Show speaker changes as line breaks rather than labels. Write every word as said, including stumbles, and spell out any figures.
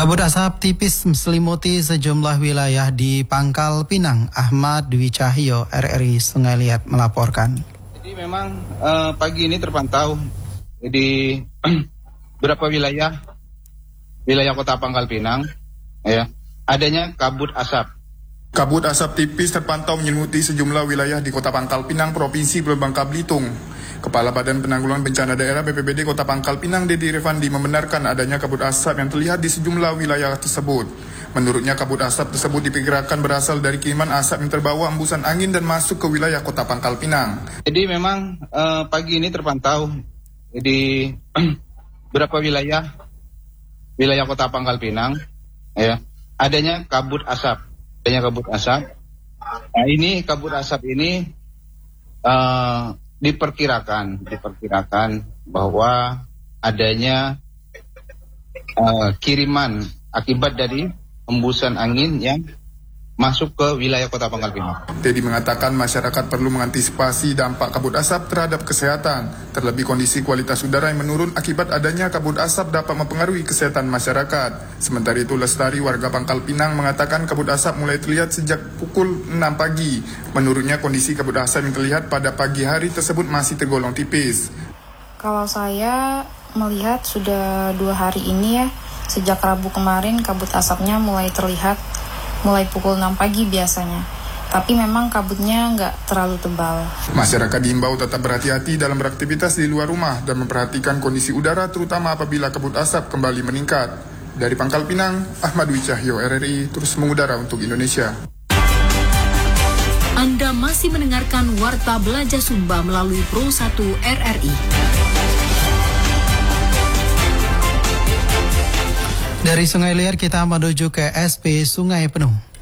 Kabut asap tipis menselimuti sejumlah wilayah di Pangkal Pinang. Ahmad Dwi Cahyo, R R I Sungai Liat melaporkan.
Jadi memang uh, pagi ini terpantau di beberapa wilayah wilayah Kota Pangkal Pinang, ya, adanya kabut asap.
Kabut asap tipis terpantau menyelimuti sejumlah wilayah di Kota Pangkal Pinang, Provinsi Bangka Belitung. Kepala Badan Penanggulangan Bencana Daerah B P B D Kota Pangkal Pinang, Dedi Revandi, membenarkan adanya kabut asap yang terlihat di sejumlah wilayah tersebut. Menurutnya, kabut asap tersebut diperkirakan berasal dari kiriman asap yang terbawa embusan angin dan masuk ke wilayah Kota Pangkal Pinang.
Jadi memang uh, pagi ini terpantau di beberapa wilayah wilayah Kota Pangkal Pinang, ya, adanya kabut asap, adanya kabut asap. Nah, ini kabut asap ini uh, diperkirakan diperkirakan bahwa adanya uh, kiriman akibat dari embusan angin yang masuk ke wilayah Kota Pangkal Pinang.
Dedi mengatakan masyarakat perlu mengantisipasi dampak kabut asap terhadap kesehatan, terlebih kondisi kualitas udara yang menurun akibat adanya kabut asap dapat mempengaruhi kesehatan masyarakat. Sementara itu, Lestari, warga Pangkal Pinang, mengatakan kabut asap mulai terlihat sejak pukul enam pagi. Menurutnya, kondisi kabut asap yang terlihat pada pagi hari tersebut masih tergolong tipis.
Kalau saya melihat sudah dua hari ini ya, sejak Rabu kemarin kabut asapnya mulai terlihat mulai pukul enam pagi biasanya. Tapi memang kabutnya nggak terlalu tebal.
Masyarakat diimbau tetap berhati-hati dalam beraktivitas di luar rumah dan memperhatikan kondisi udara terutama apabila kabut asap kembali meningkat. Dari Pangkal Pinang, Ahmad Dwi Cahyo, R R I, terus mengudara untuk Indonesia.
Anda masih mendengarkan Warta Belajar Sumba melalui Pro satu R R I.
Dari Sungai Liat kita menuju ke S P Sungai Penuh.